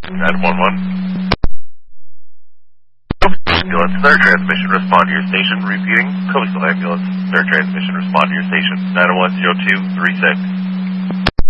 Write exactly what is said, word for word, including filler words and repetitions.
nine one one. Ambulance, third transmission, respond to your station. Repeating, Coastal Ambulance, third transmission, respond to your station. nine one zero two three six.